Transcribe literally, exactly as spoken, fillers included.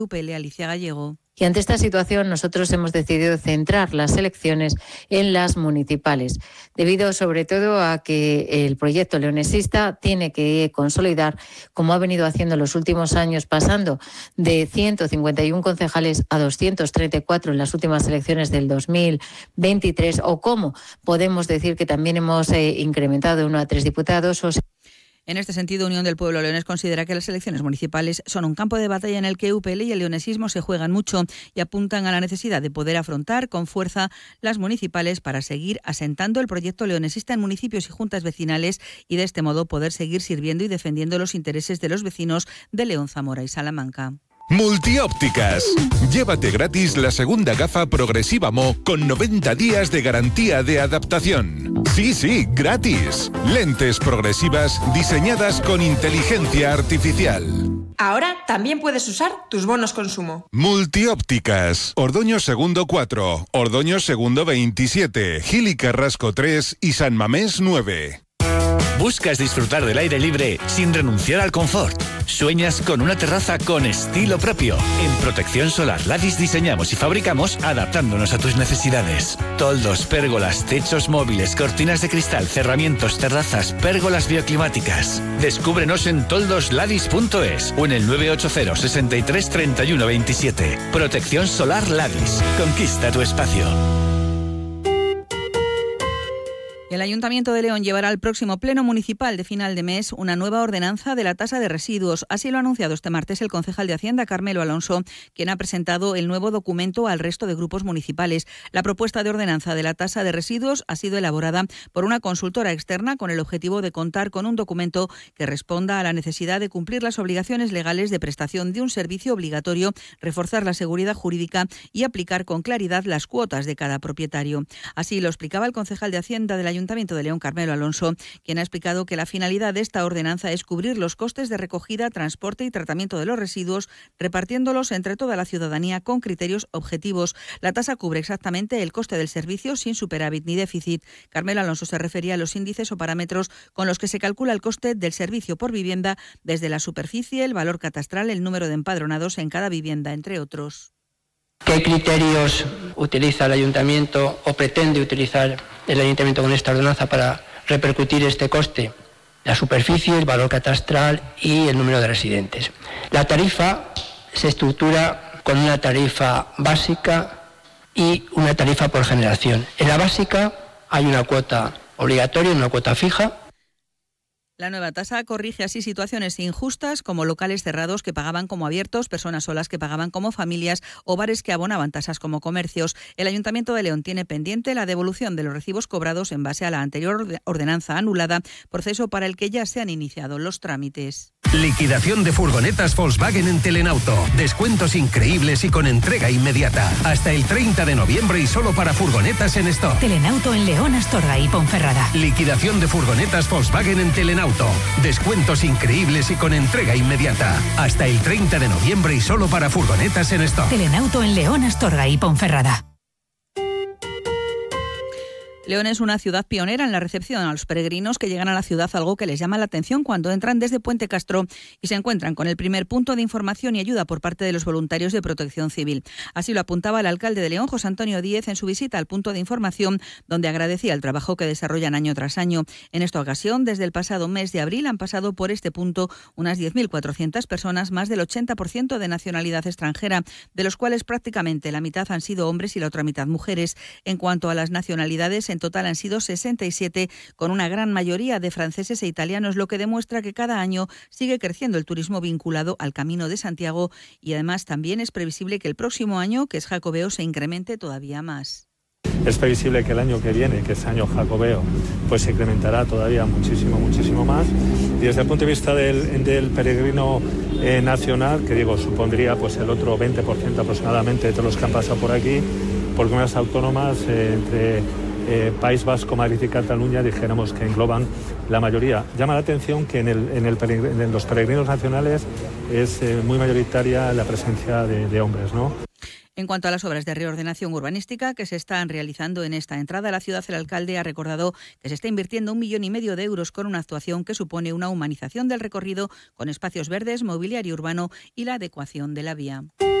U P L, Alicia Gallego. Y ante esta situación nosotros hemos decidido centrar las elecciones en las municipales, debido sobre todo a que el proyecto leonesista tiene que consolidar, como ha venido haciendo en los últimos años, pasando de ciento cincuenta y uno concejales a doscientos treinta y cuatro en las últimas elecciones del dos mil veintitrés, o como podemos decir que también hemos eh, incrementado de uno a tres diputados. O sea, En este sentido, Unión del Pueblo Leonés considera que las elecciones municipales son un campo de batalla en el que U P L y el leonesismo se juegan mucho y apuntan a la necesidad de poder afrontar con fuerza las municipales para seguir asentando el proyecto leonesista en municipios y juntas vecinales y de este modo poder seguir sirviendo y defendiendo los intereses de los vecinos de León, Zamora y Salamanca. Multiópticas. Llévate gratis la segunda gafa progresiva Mo con noventa días de garantía de adaptación. Sí, sí, gratis. Lentes progresivas diseñadas con inteligencia artificial. Ahora también puedes usar tus bonos consumo. Multiópticas. Ordoño Segundo cuatro, Ordoño Segundo veintisiete, Gil y Carrasco tres y San Mamés nueve. ¿Buscas disfrutar del aire libre sin renunciar al confort? ¿Sueñas con una terraza con estilo propio? En Protección Solar Ladis diseñamos y fabricamos adaptándonos a tus necesidades. Toldos, pérgolas, techos móviles, cortinas de cristal, cerramientos, terrazas, pérgolas bioclimáticas. Descúbrenos en toldos ladis punto es o en el nueve ocho cero, sesenta y tres, treinta y uno veintisiete. Protección Solar Ladis. Conquista tu espacio. El Ayuntamiento de León llevará al próximo Pleno Municipal de final de mes una nueva ordenanza de la tasa de residuos. Así lo ha anunciado este martes el concejal de Hacienda, Carmelo Alonso, quien ha presentado el nuevo documento al resto de grupos municipales. La propuesta de ordenanza de la tasa de residuos ha sido elaborada por una consultora externa con el objetivo de contar con un documento que responda a la necesidad de cumplir las obligaciones legales de prestación de un servicio obligatorio, reforzar la seguridad jurídica y aplicar con claridad las cuotas de cada propietario. Así lo explicaba el concejal de Hacienda del Ayuntamiento Ayuntamiento de León, Carmelo Alonso, quien ha explicado que la finalidad de esta ordenanza es cubrir los costes de recogida, transporte y tratamiento de los residuos, repartiéndolos entre toda la ciudadanía con criterios objetivos. La tasa cubre exactamente el coste del servicio sin superávit ni déficit. Carmelo Alonso se refería a los índices o parámetros con los que se calcula el coste del servicio por vivienda, desde la superficie, el valor catastral, el número de empadronados en cada vivienda, entre otros. ¿Qué criterios utiliza el Ayuntamiento o pretende utilizar el Ayuntamiento con esta ordenanza para repercutir este coste? La superficie, el valor catastral y el número de residentes. La tarifa se estructura con una tarifa básica y una tarifa por generación. En la básica hay una cuota obligatoria, una cuota fija. La nueva tasa corrige así situaciones injustas como locales cerrados que pagaban como abiertos, personas solas que pagaban como familias o bares que abonaban tasas como comercios. El Ayuntamiento de León tiene pendiente la devolución de los recibos cobrados en base a la anterior ordenanza anulada, proceso para el que ya se han iniciado los trámites. Liquidación de furgonetas Volkswagen en Telenauto. Descuentos increíbles y con entrega inmediata. Hasta el treinta de noviembre y solo para furgonetas en stock. Telenauto en León, Astorga y Ponferrada. Liquidación de furgonetas Volkswagen en Telenauto. Descuentos increíbles y con entrega inmediata. Hasta el treinta de noviembre y solo para furgonetas en stock. Telenauto en León, Astorga y Ponferrada. León es una ciudad pionera en la recepción a los peregrinos que llegan a la ciudad, algo que les llama la atención cuando entran desde Puente Castro y se encuentran con el primer punto de información y ayuda por parte de los voluntarios de Protección Civil. Así lo apuntaba el alcalde de León, José Antonio Díez, en su visita al punto de información, donde agradecía el trabajo que desarrollan año tras año. En esta ocasión, desde el pasado mes de abril, han pasado por este punto unas diez mil cuatrocientas personas, más del ochenta por ciento de nacionalidad extranjera, de los cuales prácticamente la mitad han sido hombres y la otra mitad mujeres. En cuanto a las nacionalidades, en total han sido sesenta y siete, con una gran mayoría de franceses e italianos, lo que demuestra que cada año sigue creciendo el turismo vinculado al Camino de Santiago y además también es previsible que el próximo año, que es Jacobeo, se incremente todavía más. Es previsible que el año que viene, que es año Jacobeo, pues se incrementará todavía muchísimo, muchísimo más. Y desde el punto de vista del, del peregrino eh, nacional, que digo, supondría pues el otro veinte por ciento aproximadamente de todos los que han pasado por aquí, por comunidades autónomas, eh, entre eh, País Vasco, Madrid y Cataluña, dijéramos que engloban la mayoría. Llama la atención que en, el, en, el peregr- en los peregrinos nacionales es eh, muy mayoritaria la presencia de, de hombres, ¿no? En cuanto a las obras de reordenación urbanística que se están realizando en esta entrada a la ciudad, el alcalde ha recordado que se está invirtiendo un millón y medio de euros con una actuación que supone una humanización del recorrido con espacios verdes, mobiliario urbano y la adecuación de la vía.